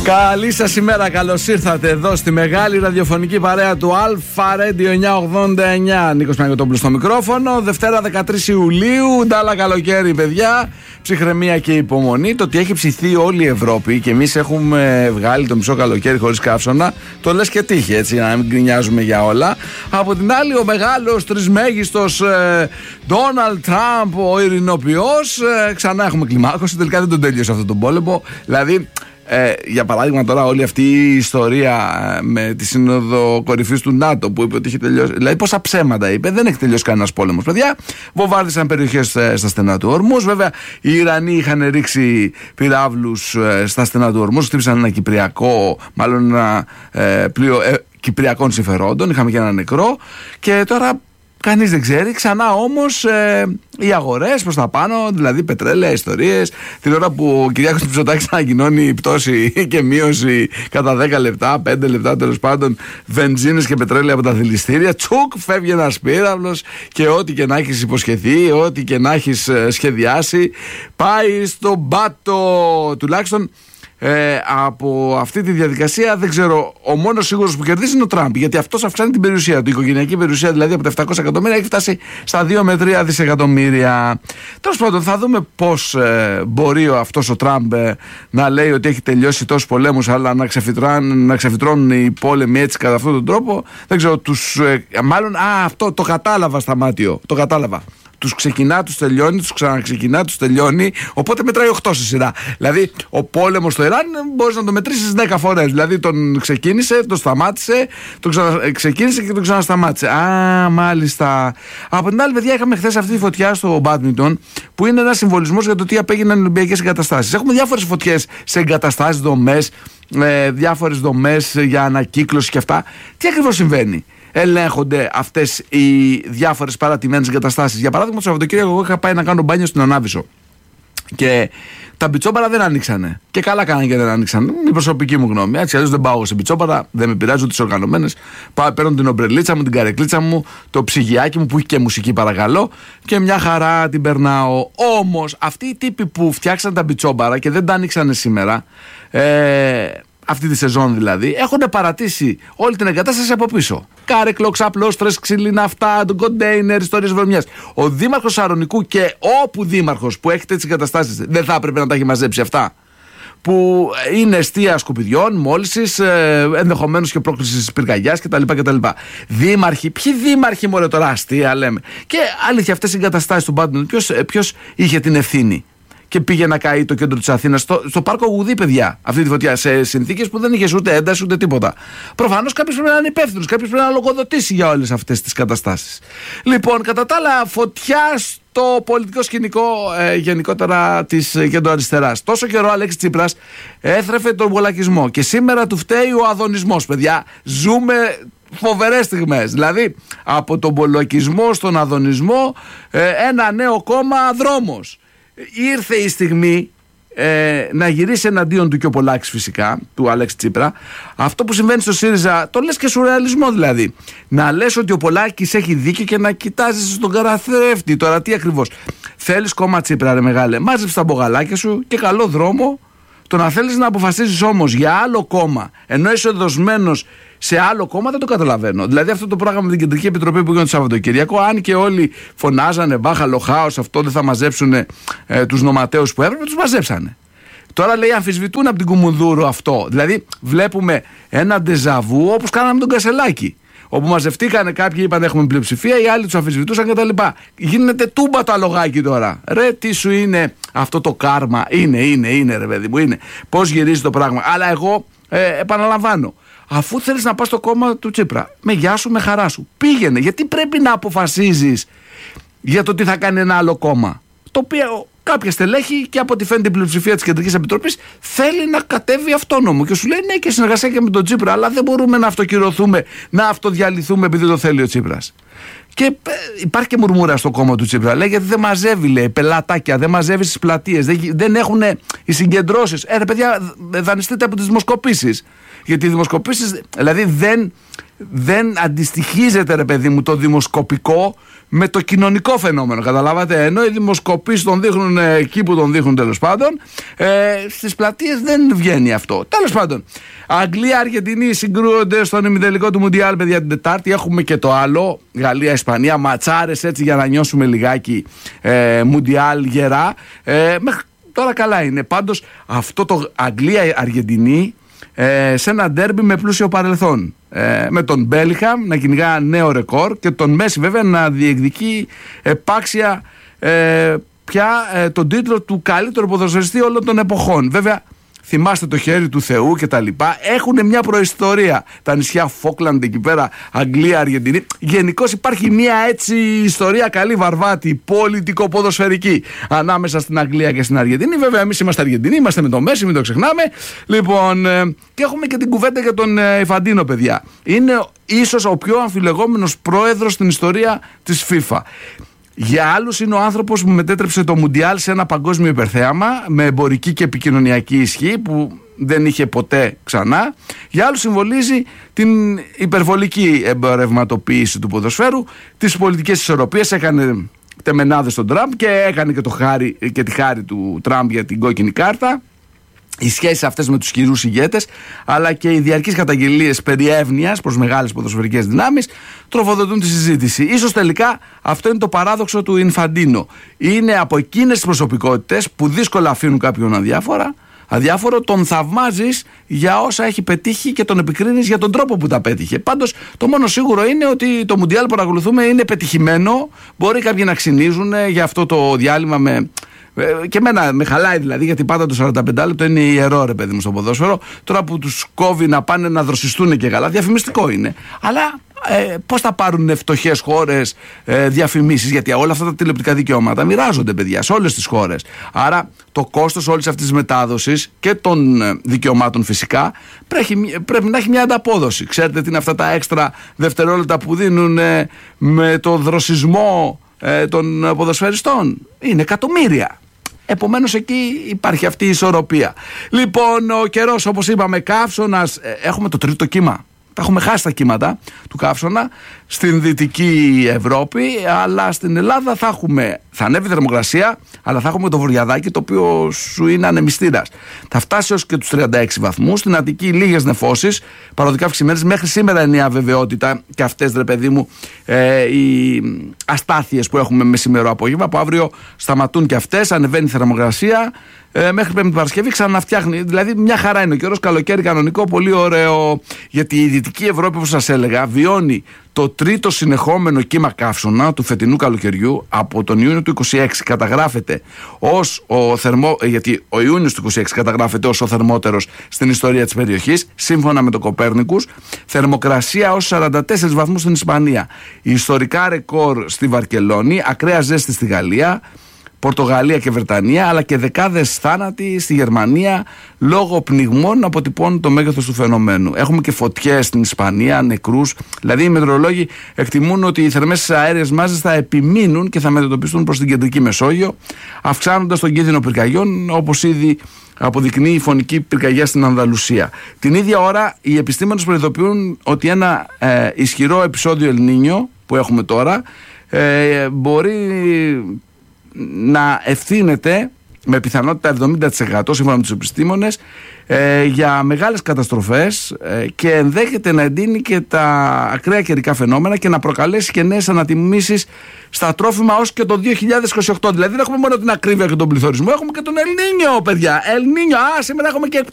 Καλή σας ημέρα, καλώς ήρθατε εδώ στη μεγάλη ραδιοφωνική παρέα του Αλφα Radio 989. Νίκος Παναγιωτόπουλος στο μικρόφωνο. Δευτέρα 13 Ιουλίου, ντάλα καλοκαίρι, παιδιά. Ψυχραιμία και υπομονή. Το ότι έχει ψηθεί όλη η Ευρώπη και εμείς έχουμε βγάλει το μισό καλοκαίρι χωρίς καύσωνα, το λες και τύχη, έτσι, να μην γκρινιάζουμε για όλα. Από την άλλη, ο μεγάλος τρισμέγιστος Ντόναλντ Τραμπ, ο ειρηνοποιός, ξανά έχουμε κλιμάκωση. Τελικά δεν τον τέλειωσε αυτόν τον πόλεμο. Δηλαδή, για παράδειγμα, τώρα όλη αυτή η ιστορία με τη σύνοδο κορυφής του ΝΑΤΟ που είπε ότι είχε τελειώσει. Δηλαδή, πόσα ψέματα είπε, δεν έχει τελειώσει κανένας πόλεμος. Παιδιά, βομβάρδισαν περιοχές στα στενά του Ορμούς. Βέβαια, οι Ιρανοί είχαν ρίξει πυράβλους στα στενά του Ορμούς. Χτύπησαν ένα κυπριακό, μάλλον ένα πλοίο κυπριακών συμφερόντων. Είχαμε και ένα νεκρό. Και τώρα κανείς δεν ξέρει. Ξανά όμως οι αγορές προς τα πάνω, δηλαδή πετρέλαια, ιστορίες. Την ώρα που ο Κυριάκος Μητσοτάκης ανακοινώνει πτώση και μείωση κατά 10 λεπτά, 5 λεπτά τέλος πάντων, βενζίνες και πετρέλαια από τα δηληστήρια, τσουκ, φεύγει ένας πύραυλος και ό,τι και να έχεις υποσχεθεί, ό,τι και να έχεις σχεδιάσει, πάει στον πάτο. Τουλάχιστον από αυτή τη διαδικασία δεν ξέρω, ο μόνος σίγουρος που κερδίζει είναι ο Τραμπ, γιατί αυτός αυξάνει την περιουσία του. Η οικογενειακή περιουσία δηλαδή από τα 700 εκατομμύρια έχει φτάσει στα 2 με 3 δισεκατομμύρια. Τέλος πάντων, θα δούμε πώς μπορεί αυτός ο Τραμπ να λέει ότι έχει τελειώσει τόσους πολέμους, αλλά να ξεφυτρώνουν οι πόλεμοι έτσι κατά αυτόν τον τρόπο. Δεν ξέρω, μάλλον αυτό το κατάλαβα στα μάτιο. Το κατάλαβα. Τους ξεκινά, τους τελειώνει, τους ξαναξεκινά, τους τελειώνει. Οπότε μετράει 8 στη σειρά. Δηλαδή, ο πόλεμος στο Ιράν μπορείς να το μετρήσεις 10 φορές. Δηλαδή, τον ξεκίνησε, τον σταμάτησε, τον ξεκίνησε και τον ξανασταμάτησε. Α, μάλιστα. Από την άλλη, παιδιά, είχαμε χθες αυτή τη φωτιά στο μπάντμιντον, που είναι ένας συμβολισμός για το τι απέγιναν οι Ολυμπιακές εγκαταστάσεις. Έχουμε διάφορες φωτιές σε εγκαταστάσεις, δομές, διάφορες δομές για ανακύκλωση και αυτά. Τι ακριβώς συμβαίνει? Ελέγχονται αυτές οι διάφορες παρατημένες εγκαταστάσεις? Για παράδειγμα, το Σαββατοκύριακο εγώ είχα πάει να κάνω μπάνιο στην Ανάβησο και τα μπιτσόπαρα δεν ανοίξανε. Και καλά κάνανε και δεν ανοίξανε. Είναι η προσωπική μου γνώμη. Έτσι, αλλιώς δεν πάω σε μπιτσόπαρα, δεν με πειράζουν τις οργανωμένες. Πάω, παίρνω την ομπρελίτσα μου, την καρεκλίτσα μου, το ψυγιάκι μου που έχει και μουσική, παρακαλώ, και μια χαρά την περνάω. Όμως, αυτοί οι τύποι που φτιάξαν τα μπιτσόπαρα και δεν τα ανοίξανε σήμερα, αυτή τη σεζόν δηλαδή, έχουν παρατήσει όλη την εγκατάσταση από πίσω. Κάρεκλο, ξαπλώστρες, ξύλινα αυτά, το κοντέινερ, ιστορίες βρωμιάς. Ο δήμαρχος Σαρονικού και όπου δήμαρχος που έχει τέτοιες εγκαταστάσεις δεν θα έπρεπε να τα έχει μαζέψει αυτά? Που είναι εστία σκουπιδιών, μόλυσης, ενδεχομένως και πρόκλησης πυρκαγιάς κτλ. Δήμαρχοι, ποιοι δήμαρχοι μωρέ τώρα, αστεία λέμε. Και αλήθεια, αυτές οι εγκαταστάσεις του Μπάντμιντον, ποιος είχε την ευθύνη? Και πήγε να καεί το κέντρο της Αθήνας στο πάρκο Γουδί, παιδιά, αυτή τη φωτιά, σε συνθήκες που δεν είχε ούτε ένταση ούτε τίποτα. Προφανώς κάποιος πρέπει να είναι υπεύθυνος, κάποιος πρέπει να λογοδοτήσει για όλες αυτές τις καταστάσεις. Λοιπόν, κατά τα άλλα, φωτιά στο πολιτικό σκηνικό γενικότερα της κεντροαριστεράς. Τόσο καιρό ο Αλέξης Τσίπρας έθρεφε τον βολακισμό και σήμερα του φταίει ο αδωνισμός, παιδιά. Ζούμε φοβερές στιγμές. Δηλαδή, από τον βολακισμό στον αδωνισμό, ένα νέο κόμμα, δρόμος. Ήρθε η στιγμή να γυρίσει εναντίον του και ο Πολάκης, φυσικά, του Αλέξη Τσίπρα. Αυτό που συμβαίνει στο ΣΥΡΙΖΑ, το λες και σουρεαλισμό δηλαδή. Να λες ότι ο Πολάκης έχει δίκιο και να κοιτάζεις στον καραθρέφτη. Τώρα τι ακριβώς? Θέλεις κόμμα Τσίπρα, ρε μεγάλε? Μάζεψε τα μπογαλάκια σου και καλό δρόμο. Το να θέλεις να αποφασίσεις όμως για άλλο κόμμα, ενώ είσαι δοσμένος σε άλλο κόμμα, δεν το καταλαβαίνω. Δηλαδή, αυτό το πράγμα με την Κεντρική Επιτροπή που έγινε το Σαββατοκύριακο, αν και όλοι φωνάζανε μπάχαλο χάος, αυτό δεν θα μαζέψουν τους νοματέους που έπρεπε, τους μαζέψανε. Τώρα λέει αμφισβητούν από την Κουμουνδούρου αυτό. Δηλαδή, βλέπουμε ένα ντεζαβού όπως κάναμε τον Κασελάκη. Όπου μαζευτήκανε κάποιοι, είπαν έχουμε πλειοψηφία, οι άλλοι τους αμφισβητούσαν κτλ. Γίνεται τούμπα το αλογάκι τώρα. Ρε, τι σου είναι αυτό το κάρμα? Είναι, ρε παιδί μου, είναι. Πώς γυρίζει το πράγμα. Αλλά εγώ επαναλαμβάνω. Αφού θέλεις να πας στο κόμμα του Τσίπρα, με γεια σου, με χαρά σου, πήγαινε. Γιατί πρέπει να αποφασίζεις για το τι θα κάνει ένα άλλο κόμμα, το οποίο κάποια στελέχη και από ό,τι φαίνεται η πλειοψηφία της Κεντρικής Επιτροπής θέλει να κατέβει αυτόνομο και σου λέει ναι, και συνεργασία και με τον Τσίπρα, αλλά δεν μπορούμε να αυτοκυρωθούμε, να αυτοδιαλυθούμε επειδή το θέλει ο Τσίπρας. Και υπάρχει και μουρμούρα στο κόμμα του Τσίπρα. Λέει γιατί δεν μαζεύει, λέει, πελατάκια, δεν μαζεύει στις πλατείες, δεν έχουν οι συγκεντρώσεις. Ρε παιδιά, δανειστείτε από τις δημοσκοπήσεις. Γιατί οι δημοσκοπήσεις, δηλαδή δεν αντιστοιχίζεται, ρε παιδί μου, το δημοσκοπικό με το κοινωνικό φαινόμενο. Καταλάβατε? Ενώ οι δημοσκοπήσεις τον δείχνουν εκεί που τον δείχνουν, τέλος πάντων, στις πλατείες δεν βγαίνει αυτό. Τέλος πάντων, Αγγλία, Αργεντινή συγκρούονται στον ημιτελικό του Μουντιάλ, παιδιά, την Τετάρτη. Έχουμε και το άλλο, Γαλλία, Ισπανία, ματσάρες έτσι για να νιώσουμε λιγάκι Μουντιάλ γερά. Μέχρι τώρα καλά είναι. Πάντως αυτό το Αγγλία-Αργεντινή σε ένα ντέρμπι με πλούσιο παρελθόν. Με τον Μπέλιχαμ να κυνηγά νέο ρεκόρ και τον Μέση βέβαια να διεκδικεί επάξια πια τον τίτλο του καλύτερου ποδοσφαιριστή όλων των εποχών. Βέβαια, θυμάστε το χέρι του Θεού και τα λοιπά. Έχουν μια προϊστορία. Τα νησιά Φόκλαντ εκεί πέρα, Αγγλία, Αργεντινή. Γενικώς υπάρχει μια έτσι ιστορία καλή βαρβάτη, πολιτικο-ποδοσφαιρική ανάμεσα στην Αγγλία και στην Αργεντινή. Βέβαια, εμείς είμαστε Αργεντινοί, είμαστε με τον Μέση, μην το ξεχνάμε. Λοιπόν, και έχουμε και την κουβέντα για τον Ιφαντίνο, παιδιά. Είναι ίσως ο πιο αμφιλεγόμενος πρόεδρος στην ιστορία της FIFA. Για άλλους είναι ο άνθρωπος που μετέτρεψε το Μουντιάλ σε ένα παγκόσμιο υπερθέαμα με εμπορική και επικοινωνιακή ισχύ που δεν είχε ποτέ ξανά. Για άλλους συμβολίζει την υπερβολική εμπορευματοποίηση του ποδοσφαίρου, τις πολιτικές ισορροπίες. Έκανε τεμενάδες στον Τραμπ και έκανε και τη χάρη του Τραμπ για την κόκκινη κάρτα. Οι σχέσεις αυτές με τους χειρούς ηγέτες, αλλά και οι διαρκείς καταγγελίες περί εύνοιας προς μεγάλες ποδοσφαιρικές δυνάμεις τροφοδοτούν τη συζήτηση. Ίσως τελικά αυτό είναι το παράδοξο του Ινφαντίνο. Είναι από εκείνες τις προσωπικότητες που δύσκολα αφήνουν κάποιον αδιάφορο, τον θαυμάζεις για όσα έχει πετύχει και τον επικρίνεις για τον τρόπο που τα πέτυχε. Πάντως το μόνο σίγουρο είναι ότι το Μουντιάλ που παρακολουθούμε είναι πετυχημένο. Μπορεί κάποιοι να ξυνίζουν για αυτό το διάλειμμα και εμένα με χαλάει δηλαδή, γιατί πάντα το 45 λεπτό είναι ιερό, ρε παιδί μου, στο ποδόσφαιρο. Τώρα που τους κόβει να πάνε να δροσιστούν και καλά, διαφημιστικό είναι. Αλλά πώς θα πάρουν φτωχές χώρες διαφημίσεις? Γιατί όλα αυτά τα τηλεοπτικά δικαιώματα μοιράζονται, παιδιά, σε όλες τις χώρες. Άρα το κόστος όλης αυτής της μετάδοσης και των δικαιωμάτων φυσικά πρέπει να έχει μια ανταπόδοση. Ξέρετε τι είναι αυτά τα έξτρα δευτερόλεπτα που δίνουν με το δροσισμό των ποδοσφαιριστών? Είναι εκατομμύρια. Επομένως εκεί υπάρχει αυτή η ισορροπία. Λοιπόν, ο καιρός, όπως είπαμε, καύσωνας. Έχουμε το τρίτο κύμα. Τα έχουμε χάσει τα κύματα του καύσωνα στην Δυτική Ευρώπη, αλλά στην Ελλάδα θα ανέβει η θερμοκρασία, αλλά θα έχουμε το βορειαδάκι, το οποίο σου είναι ανεμιστήρας. Θα φτάσει ως και τους 36 βαθμούς. Στην Αττική λίγες νεφώσεις, παροδικά αυξημένες. Μέχρι σήμερα είναι η αβεβαιότητα και αυτές, ρε παιδί μου, οι αστάθειες που έχουμε μεσημερό απόγευμα, που αύριο σταματούν και αυτές. Ανεβαίνει η θερμοκρασία. Μέχρι Πέμπτη Παρασκευή ξαναφτιάχνει. Δηλαδή, μια χαρά είναι ο καιρός, καλοκαίρι κανονικό, πολύ ωραίο. Γιατί η Δυτική Ευρώπη, όπως σας έλεγα, βιώνει το τρίτο συνεχόμενο κύμα καύσωνα του φετινού καλοκαιριού. Από τον Ιούνιο του 26 καταγράφεται ως γιατί ο Ιούνιος του 26 καταγράφεται ως ο θερμότερος στην ιστορία της περιοχής, σύμφωνα με το Κοπέρνικους. Θερμοκρασία ως 44 βαθμούς στην Ισπανία. Ιστορικά ρεκόρ στη Βαρκελόνη, ακραία ζέστη στη Γαλλία, Πορτογαλία και Βρετανία, αλλά και δεκάδες θάνατοι στη Γερμανία λόγω πνιγμών αποτυπώνουν το μέγεθος του φαινομένου. Έχουμε και φωτιές στην Ισπανία, νεκρούς. Δηλαδή οι μετεωρολόγοι εκτιμούν ότι οι θερμές αέριες μάζες θα επιμείνουν και θα μετατοπιστούν προς την κεντρική Μεσόγειο, αυξάνοντας τον κίνδυνο πυρκαγιών, όπως ήδη αποδεικνύει η φωνική πυρκαγιά στην Ανδαλουσία. Την ίδια ώρα οι επιστήμονες προειδοποιούν ότι ένα ισχυρό επεισόδιο Ελνίνιο που έχουμε τώρα μπορεί να ευθύνεται με πιθανότητα 70% σύμφωνα με τους επιστήμονες για μεγάλες καταστροφές και ενδέχεται να εντείνει και τα ακραία καιρικά φαινόμενα και να προκαλέσει και νέες ανατιμήσεις στα τρόφιμα ως και το 2028. Δηλαδή δεν έχουμε μόνο την ακρίβεια και τον πληθωρισμό, έχουμε και τον Ελνίνιο, παιδιά. Ελνίνιο, σήμερα έχουμε και